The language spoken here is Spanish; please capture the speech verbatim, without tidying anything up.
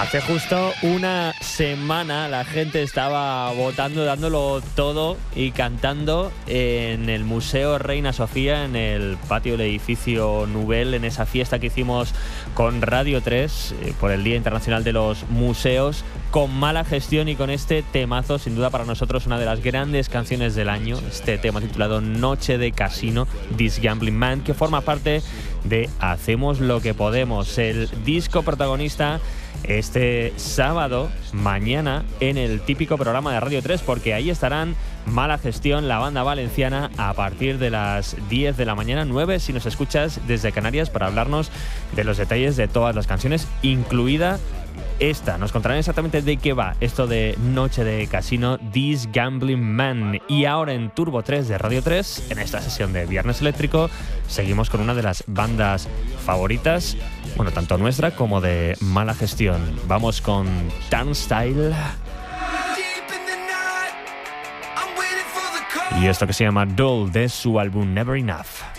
Hace justo una semana la gente estaba votando, dándolo todo y cantando en el Museo Reina Sofía, en el patio del edificio Nubel, en esa fiesta que hicimos con Radio tres eh, por el Día Internacional de los Museos, con Mala Gestión y con este temazo, sin duda para nosotros una de las grandes canciones del año, este tema titulado Noche de Casino, This Gambling Man, que forma parte de Hacemos lo que podemos, el disco protagonista este sábado, mañana, en el típico programa de Radio tres, porque ahí estarán Mala Gestión, la banda valenciana, a partir de las diez de la mañana, nueve si nos escuchas desde Canarias, para hablarnos de los detalles de todas las canciones, incluida esta. Nos contarán exactamente de qué va esto de Noche de Casino, This Gambling Man. Y ahora en Turbo tres de Radio tres, en esta sesión de Viernes Eléctrico, seguimos con una de las bandas favoritas, bueno, tanto nuestra como de Mala Gestión. Vamos con Turnstile y esto que se llama Doll, de su álbum Never Enough.